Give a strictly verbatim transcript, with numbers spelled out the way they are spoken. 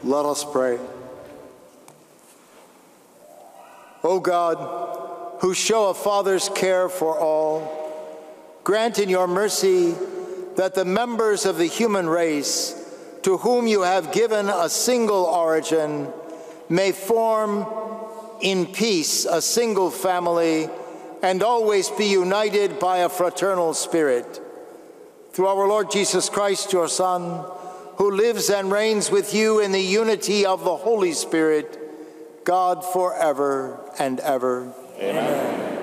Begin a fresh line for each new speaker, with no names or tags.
Let us pray. O God, who show a father's care for all, grant in your mercy that the members of the human race, to whom you have given a single origin, may form in peace a single family and always be united by a fraternal spirit. Through our Lord Jesus Christ, your Son, who lives and reigns with you in the unity of the Holy Spirit, God forever and ever.
Amen.